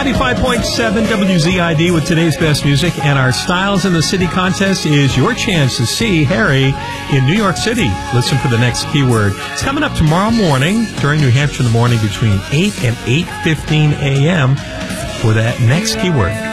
95.7 WZID with today's best music, and our Styles in the City contest is your chance to see Harry in New York City. Listen for the next keyword. It's coming up tomorrow morning during New Hampshire in the morning between 8 and 8:15 a.m. for that next keyword.